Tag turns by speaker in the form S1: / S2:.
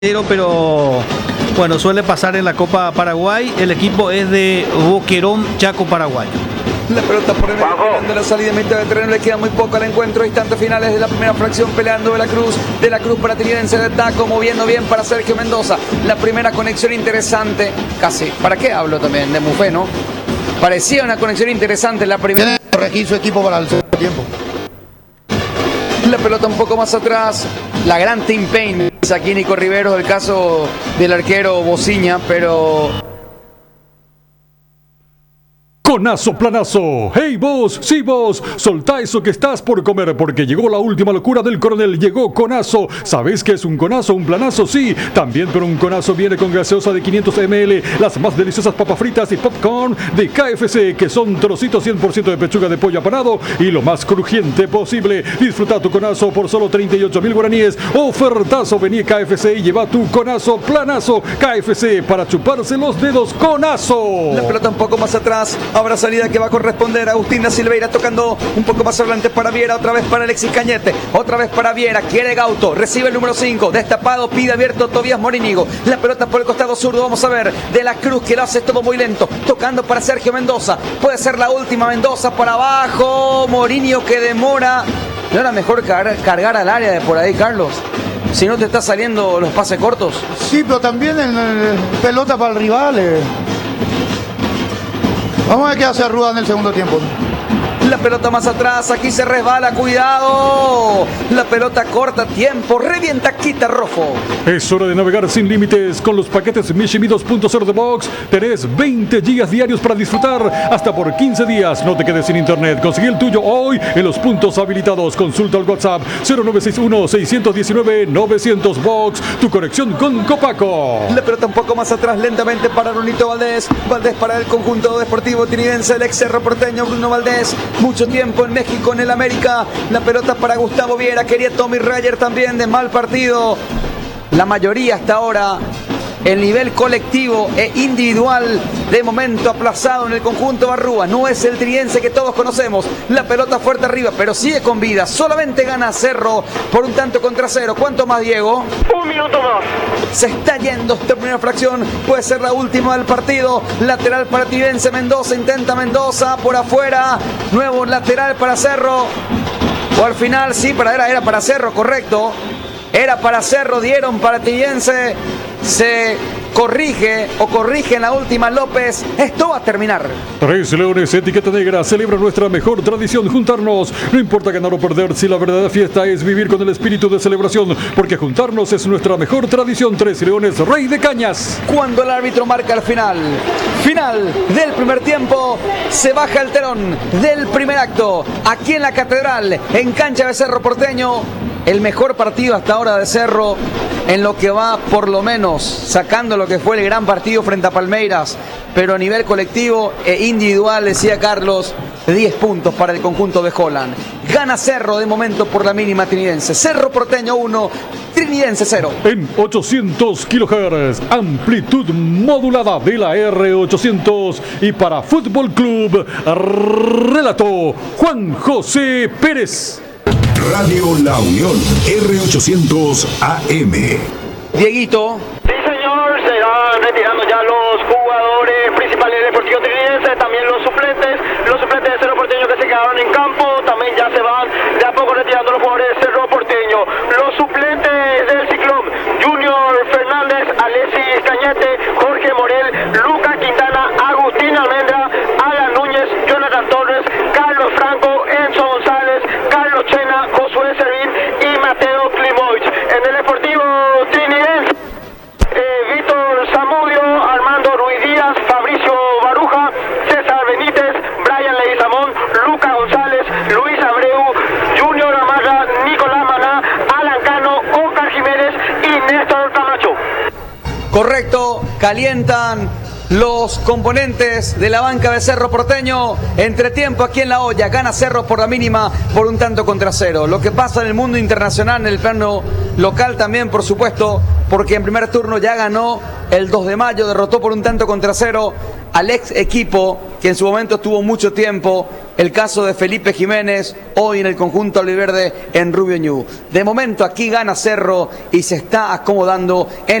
S1: Pero bueno, suele pasar en la Copa Paraguay. El equipo es de Boquerón, Chaco, Paraguay.
S2: La pelota por el medio de la salida, mitad de terreno, le queda muy poco al encuentro, instantes finales de la primera fracción, peleando de la Cruz para Trinense de Taco, moviendo bien para Sergio Mendoza. La primera conexión interesante, casi, ¿para qué hablo también? De Mufé, ¿no? Parecía una conexión interesante la primera.
S3: Tiene que corregir su equipo para el segundo tiempo.
S2: La pelota un poco más atrás, la gran Team Pain, aquí Nico Riveros, el caso del arquero Bociña, pero...
S4: Conazo planazo. Hey vos, sí vos, soltá eso que estás por comer porque llegó la última locura del coronel, llegó Conazo. ¿Sabés qué es un conazo? Un planazo, sí. También, pero un conazo viene con gaseosa de 500 ml, las más deliciosas papas fritas y popcorn de KFC, que son trocitos 100% de pechuga de pollo apanado y lo más crujiente posible. Disfruta tu conazo por solo 38.000 guaraníes. Ofertazo, vení a KFC y lleva tu conazo planazo. KFC para chuparse los dedos, Conazo.
S2: La pelota un poco más atrás. Habrá salida que va a corresponder a Agustín da Silveira, tocando un poco más adelante para Viera, otra vez para Alexis Cañete, otra vez para Viera, quiere Gauto, recibe el número 5, destapado, pide abierto Tobías Morinigo, la pelota por el costado zurdo, vamos a ver, de la Cruz que lo hace todo muy lento, tocando para Sergio Mendoza, puede ser la última, Mendoza para abajo, Morinio que demora, ¿no era mejor cargar al área de por ahí, Carlos? Si no te está saliendo los pases cortos.
S3: Sí, pero también en pelota para el rival. Vamos a ver qué hace Arruda en el segundo tiempo.
S2: La pelota más atrás, aquí se resbala, cuidado. La pelota corta, tiempo, revienta, quita Rofo.
S4: Es hora de navegar sin límites con los paquetes Mishimi 2.0 de Box. Tenés 20 gigas diarios para disfrutar hasta por 15 días. No te quedes sin internet. Conseguí el tuyo hoy en los puntos habilitados. Consulta al WhatsApp 0961-619-900 Box. Tu conexión con Copaco.
S2: La pelota un poco más atrás, lentamente para Brunito Valdés. Valdés para el conjunto deportivo trinense, el ex Cerro Porteño, Bruno Valdés. Mucho tiempo en México, en el América. La pelota para Gustavo Viera. Quería Tommy Reyer también de mal partido. La mayoría hasta ahora, el nivel colectivo e individual de momento aplazado en el conjunto Barrúa. No es el trinense que todos conocemos. La pelota fuerte arriba, pero sigue con vida. Solamente gana Cerro por un tanto contra cero. ¿Cuánto más, Diego?
S5: Un minuto más.
S2: Se está yendo esta primera fracción. Puede ser la última del partido. Lateral para Trinense, Mendoza. Intenta Mendoza por afuera. Nuevo lateral para Cerro. O al final, sí, era para Cerro, correcto. Era para Cerro, dieron para Trinense. Se corrige en la última López. Esto va a terminar.
S4: Tres Leones, etiqueta negra, celebra nuestra mejor tradición, juntarnos. No importa ganar o perder, si la verdadera fiesta es vivir con el espíritu de celebración, porque juntarnos es nuestra mejor tradición. Tres Leones, Rey de Cañas.
S2: Cuando el árbitro marca el final del primer tiempo, se baja el telón del primer acto. Aquí en la Catedral, en cancha de Cerro Porteño. El mejor partido hasta ahora de Cerro, en lo que va por lo menos sacando lo que fue el gran partido frente a Palmeiras, pero a nivel colectivo e individual, decía Carlos, 10 puntos para el conjunto de Holland. Gana Cerro de momento por la mínima trinense. Cerro Porteño 1, Trinense 0.
S4: En 800 kHz, amplitud modulada de la R800 y para Fútbol Club, relato Juan José Pérez.
S6: Radio La Unión, R800 AM.
S2: Dieguito.
S5: Sí, señor, se van retirando ya los jugadores principales del Deportivo Trinense, también los suplentes de Cerro Porteño que se quedaron en campo, también ya se van de a poco retirando los jugadores de Cerro Porteño. Los suplentes del Ciclón: Junior Fernández, Alexis Cañete, Jorge Morel, Luca Quintana, Agustín Almendra, Alan Núñez, Jonathan Torres, Carlos Franco, Enzo González, Carlos Chena, Josué Servín y Mateo Klimovic. En el Deportivo Trinense, Víctor Zamudio, Armando Ruiz Díaz, Fabricio Baruja, César Benítez, Brian Leguizamón, Luca González, Luis Abreu, Junior Amaga, Nicolás Maná, Alan Cano, Oscar Jiménez y Néstor Camacho.
S2: Correcto, calientan los componentes de la banca de Cerro Porteño. Entretiempo aquí en La Hoya, gana Cerro por la mínima, por un tanto contra cero. Lo que pasa en el mundo internacional, en el plano local también, por supuesto, porque en primer turno ya ganó el 2 de mayo, derrotó por un tanto contra cero al ex equipo que en su momento estuvo mucho tiempo, el caso de Felipe Jiménez, hoy en el conjunto albiverde en Rubio Ñu. De momento aquí gana Cerro y se está acomodando en